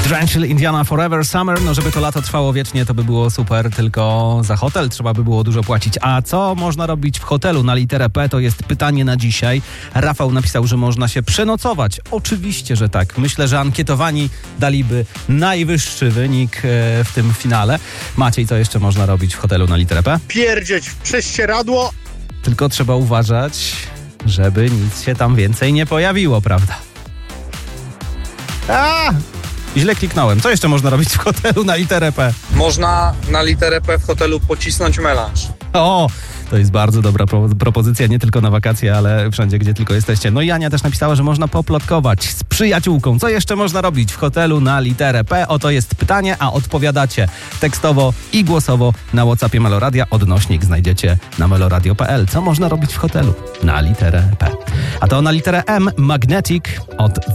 Drenchill, Indiana Forever Summer. No żeby to lato trwało wiecznie, to by było super, tylko za hotel trzeba by było dużo płacić. A co można robić w hotelu na literę P? To jest pytanie na dzisiaj. Rafał napisał, że można się przenocować. Oczywiście, że tak. Myślę, że ankietowani daliby najwyższy wynik w tym finale. Maciej, co jeszcze można robić w hotelu na literę P? Pierdzieć w prześcieradło. Tylko trzeba uważać, żeby nic się tam więcej nie pojawiło, prawda? Źle kliknąłem. Co jeszcze można robić w hotelu na literę P? Można na literę P w hotelu pocisnąć melanż. O, to jest bardzo dobra propozycja, nie tylko na wakacje, ale wszędzie, gdzie tylko jesteście. No i Ania też napisała, że można poplotkować z przyjaciółką. Co jeszcze można robić w hotelu na literę P? Oto jest pytanie, a odpowiadacie tekstowo i głosowo na WhatsAppie Meloradia. Odnośnik znajdziecie na meloradio.pl. Co można robić w hotelu na literę P? A to na literę M, Magnetic od